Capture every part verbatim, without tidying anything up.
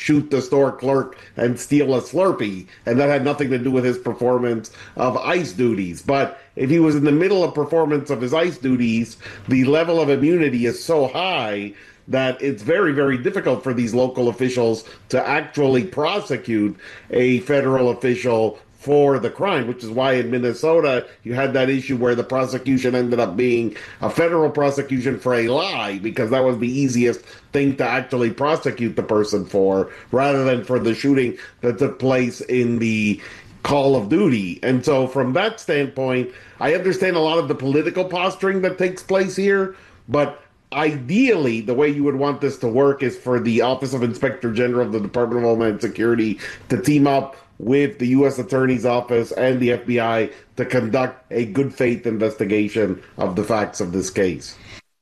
shoot the store clerk and steal a Slurpee, and that had nothing to do with his performance of ICE duties. But if he was in the middle of performance of his ICE duties, the level of immunity is so high that it's very, very difficult for these local officials to actually prosecute a federal official for the crime, which is why in Minnesota you had that issue where the prosecution ended up being a federal prosecution for a lie, because that was the easiest thing to actually prosecute the person for, rather than for the shooting that took place in the Call of Duty. And so from that standpoint, I understand a lot of the political posturing that takes place here, but ideally, the way you would want this to work is for the Office of Inspector General of the Department of Homeland Security to team up with the U S Attorney's Office and the F B I to conduct a good faith investigation of the facts of this case.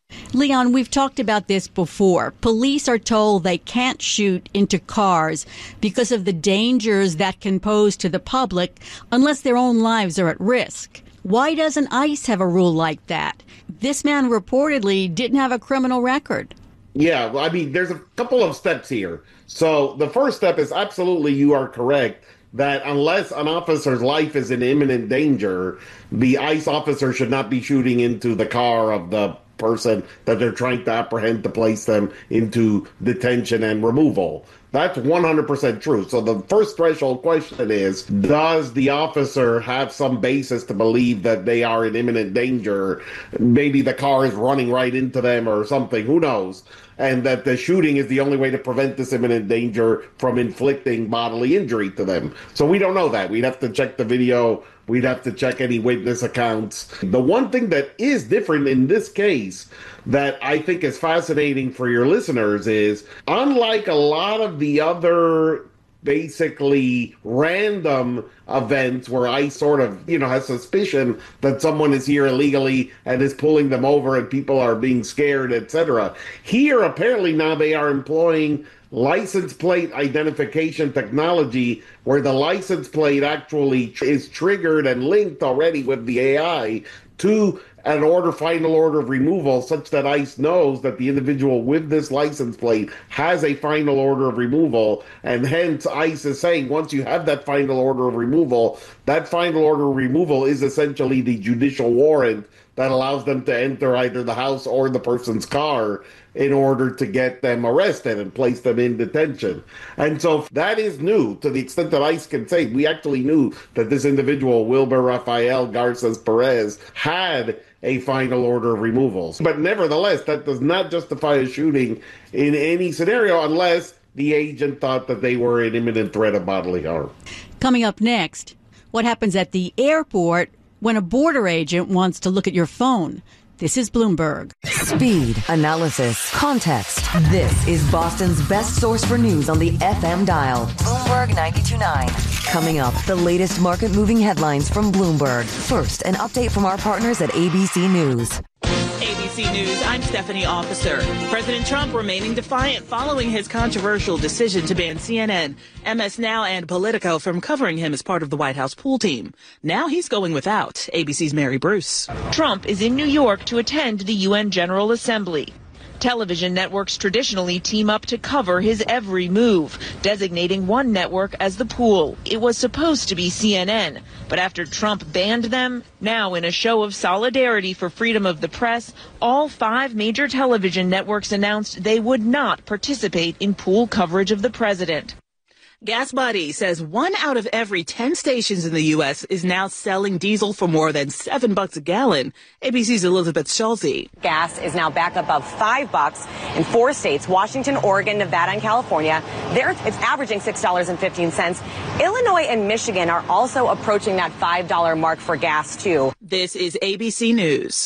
Leon, we've talked about this before. Police are told they can't shoot into cars because of the dangers that can pose to the public unless their own lives are at risk. Why doesn't ICE have a rule like that? This man reportedly didn't have a criminal record. Yeah, well, I mean, there's a couple of steps here. So the first step is absolutely, you are correct, that unless an officer's life is in imminent danger, the ICE officer should not be shooting into the car of the person that they're trying to apprehend to place them into detention and removal. That's one hundred percent true. So the first threshold question is, does the officer have some basis to believe that they are in imminent danger? Maybe the car is running right into them or something, who knows? And that the shooting is the only way to prevent this imminent danger from inflicting bodily injury to them. So we don't know that. We'd have to check the video. We'd have to check any witness accounts. The one thing that is different in this case that I think is fascinating for your listeners is, unlike a lot of the other basically random events where I sort of, you know, have suspicion that someone is here illegally and is pulling them over and people are being scared, et cetera. Here, apparently now they are employing license plate identification technology where the license plate actually is triggered and linked already with the A I to an order, final order of removal, such that ICE knows that the individual with this license plate has a final order of removal, and hence ICE is saying once you have that final order of removal, that final order of removal is essentially the judicial warrant that allows them to enter either the house or the person's car in order to get them arrested and place them in detention. And so that is new to the extent that ICE can say, we actually knew that this individual, Wilber Rafael Garces Perez, had a final order of removals. But nevertheless, that does not justify a shooting in any scenario unless the agent thought that they were in imminent threat of bodily harm. Coming up next, what happens at the airport when a border agent wants to look at your phone? This is Bloomberg. Speed, analysis, context. This is Boston's best source for news on the F M dial. Bloomberg ninety-two point nine. Coming up, the latest market-moving headlines from Bloomberg. First, an update from our partners at A B C News. A B C News, I'm Stephanie Officer. President Trump remaining defiant following his controversial decision to ban C N N, M S Now, and Politico from covering him as part of the White House pool team. Now he's going without. A B C's Mary Bruce. Trump is in New York to attend the U N General Assembly. Television networks traditionally team up to cover his every move, designating one network as the pool. It was supposed to be C N N, but after Trump banned them, now in a show of solidarity for freedom of the press, all five major television networks announced they would not participate in pool coverage of the president. Gas Buddy says one out of every ten stations in the U S is now selling diesel for more than seven bucks a gallon. A B C's Elizabeth Schulte. Gas is now back above five bucks in four states: Washington, Oregon, Nevada, and California. There, it's averaging six dollars and fifteen cents. Illinois and Michigan are also approaching that five dollar mark for gas, too. This is A B C News.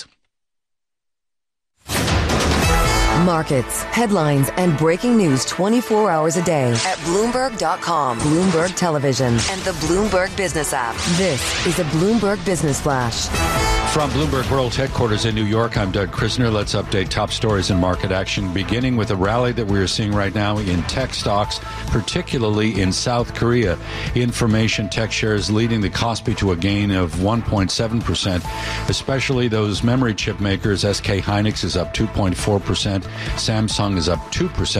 Markets, headlines, and breaking news twenty-four hours a day at Bloomberg dot com, Bloomberg Television, and the Bloomberg Business app. This is a Bloomberg Business Flash. From Bloomberg World Headquarters in New York, I'm Doug Krisner. Let's update top stories in market action, beginning with a rally that we are seeing right now in tech stocks, particularly in South Korea. Information tech shares leading the Kospi to a gain of one point seven percent, especially those memory chip makers. S K Hynix is up two point four percent. Samsung is up two percent.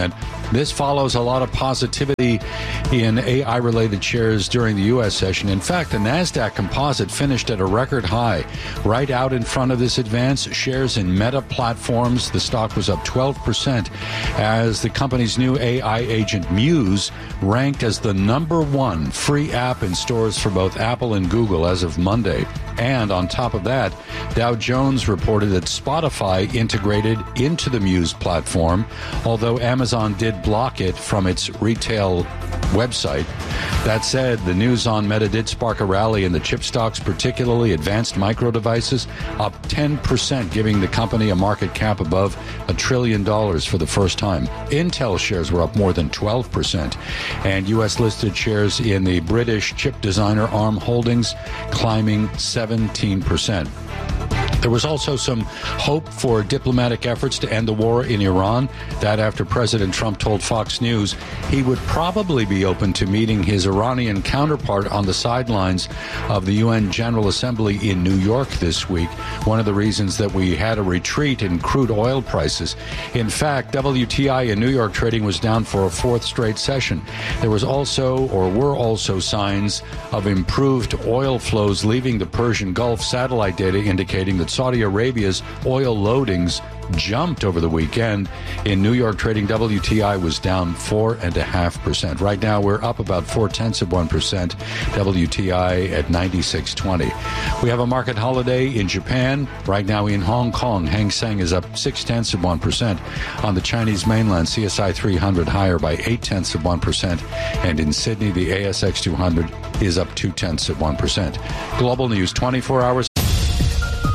This follows a lot of positivity in A I-related shares during the U S session. In fact, the NASDAQ Composite finished at a record high. Right out in front of this advance, shares in Meta Platforms, the stock was up twelve percent as the company's new A I agent Muse ranked as the number one free app in stores for both Apple and Google as of Monday. And on top of that, Dow Jones reported that Spotify integrated into the Muse platform, although Amazon did block it from its retail website. That said, the news on Meta did spark a rally in the chip stocks, particularly advanced micro devices, up ten percent, giving the company a market cap above a trillion dollars for the first time. Intel shares were up more than twelve percent, and U S-listed shares in the British chip designer ARM Holdings climbing seventeen percent. There was also some hope for diplomatic efforts to end the war in Iran. That after President Trump told Fox News he would probably be open to meeting his Iranian counterpart on the sidelines of the U N General Assembly in New York this week. One of the reasons that we had a retreat in crude oil prices. In fact, W T I in New York trading was down for a fourth straight session. There was also, or were also, signs of improved oil flows leaving the Persian Gulf. Satellite data indicating that Saudi Arabia's oil loadings jumped over the weekend. In New York trading, W T I was down four and a half percent. Right now, we're up about four tenths of one percent. W T I at ninety-six twenty. We have a market holiday in Japan. Right now in Hong Kong, Hang Seng is up six tenths of one percent. On the Chinese mainland, C S I three hundred higher by eight tenths of one percent. And in Sydney, the A S X two hundred is up two tenths of one percent. Global news twenty-four hours